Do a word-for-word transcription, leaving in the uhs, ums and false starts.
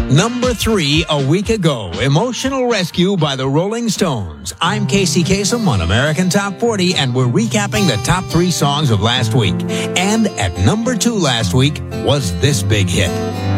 Number three, a week ago, Emotional Rescue by the Rolling Stones. I'm Casey Kasem on American Top forty, and we're recapping the top three songs of last week. And at number two last week was this big hit.